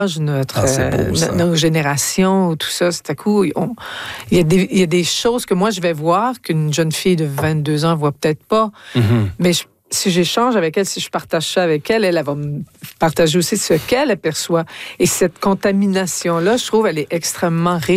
nos générations, tout ça, c'est à coup, il y a des choses que moi, je vais voir qu'une jeune fille de 22 ans ne voit peut-être pas. Mm-hmm. Mais si j'échange avec elle, si je partage ça avec elle, elle va me partager aussi ce qu'elle aperçoit. Et cette contamination-là, je trouve, elle est extrêmement riche.